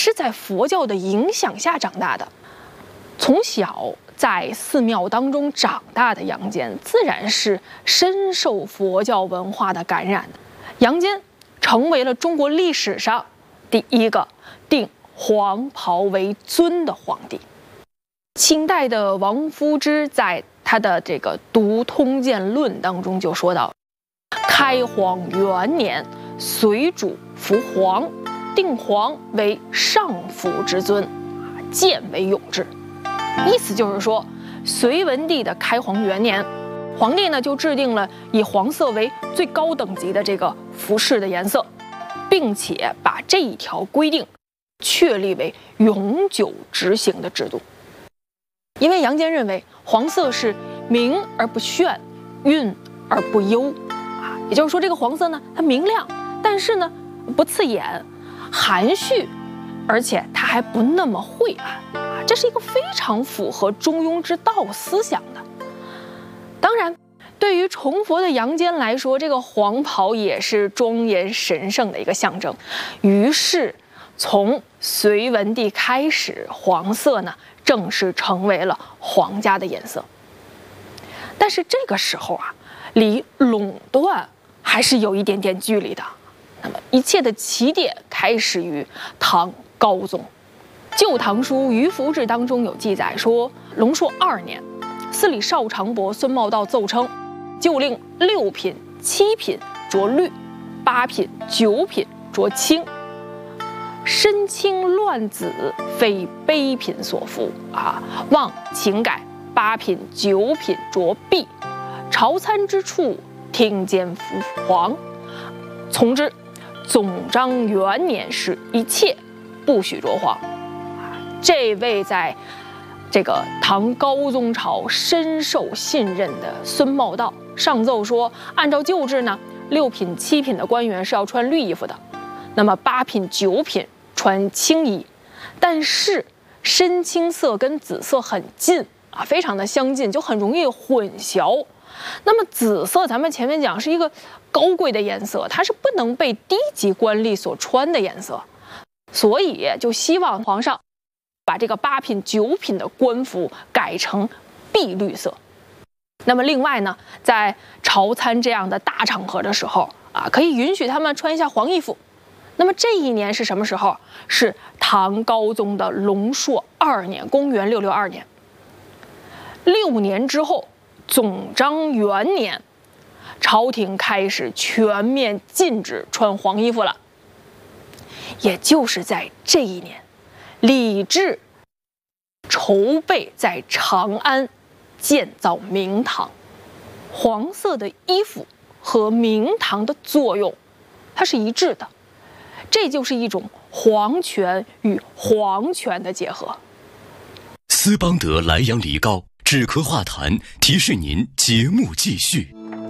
是在佛教的影响下长大的，从小在寺庙当中长大的杨坚，自然是深受佛教文化的感染的。杨坚成为了中国历史上第一个定黄袍为尊的皇帝。清代的王夫之在他的这个《读通鉴论》当中就说到：开皇元年，隋主服黄，定黄为上辅之尊，建为永制。意思就是说，隋文帝的开皇元年，皇帝呢就制定了以黄色为最高等级的这个服饰的颜色，并且把这一条规定确立为永久执行的制度。因为杨坚认为黄色是明而不炫，韵而不幽也就是说这个黄色呢它明亮，但是呢不刺眼，含蓄，而且它还不那么晦暗这是一个非常符合中庸之道思想的。当然对于崇佛的杨坚来说，这个黄袍也是庄严神圣的一个象征，于是从隋文帝开始，黄色呢正式成为了皇家的颜色。但是这个时候离垄断还是有一点点距离的。那么一切的起点开始于唐高宗。《旧唐书·于福志》当中有记载说，隆朔2年，司礼少常伯孙茂道奏称，就令6品、7品着绿，8品、9品着青。身轻乱紫，非卑品所服望请改8品、9品着碧。朝参之处，听间服黄。从之，总章元年是一切不许着黄。这位在这个唐高宗朝深受信任的孙茂道上奏说，按照旧制呢，6品、7品的官员是要穿绿衣服的，那么8品、9品穿青衣，但是深青色跟紫色很近非常的相近，就很容易混淆。那么紫色咱们前面讲是一个高贵的颜色，它是不能被低级官吏所穿的颜色，所以就希望皇上把这个8品、9品的官服改成碧绿色。那么另外呢，在朝参这样的大场合的时候可以允许他们穿一下黄衣服。那么这一年是什么时候？是唐高宗的隆朔2年，公元662年。6年之后，总章元年，朝廷开始全面禁止穿黄衣服了。也就是在这一年，李治筹备在长安建造明堂。黄色的衣服和明堂的作用它是一致的，这就是一种皇权与皇权的结合。 斯邦德莱阳梨膏止咳化痰，提示您节目继续。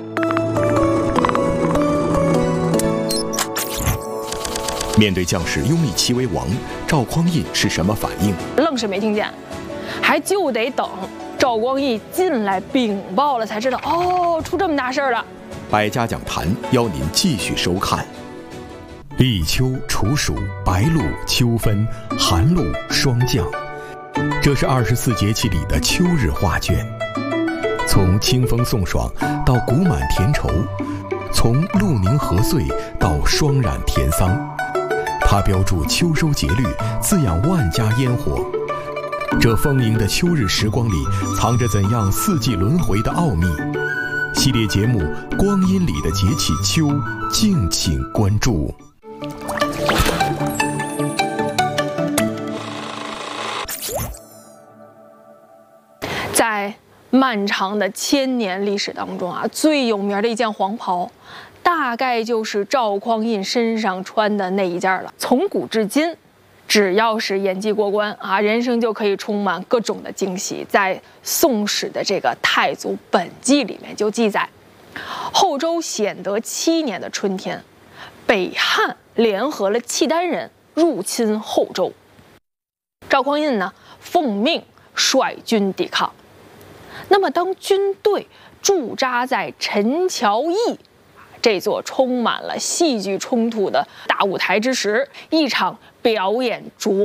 面对将士拥立其为王，赵匡胤是什么反应？ 愣是没听见，还就得等赵光义进来禀报了才知道，出这么大事儿了。 百家讲坛邀您继续收看。立秋、处暑、白露、秋分、寒露、霜降，这是24节气里的秋日画卷。从清风送爽到谷满田畴，从露凝禾穗到霜染田桑，它标注秋收节律，滋养万家烟火。这丰盈的秋日时光里，藏着怎样四季轮回的奥秘？系列节目《光阴里的节气秋》，敬请关注。 在漫长的千年历史当中最有名的一件黄袍，大概就是赵匡胤身上穿的那一件了。从古至今，只要是演技过关人生就可以充满各种的惊喜。在《宋史》的这个《太祖本纪》里面就记载，后周显德7年的春天，北汉联合了契丹人入侵后周，赵匡胤呢奉命率军抵抗。那么当军队驻扎在陈桥驿这座充满了戏剧冲突的大舞台之时，一场表演着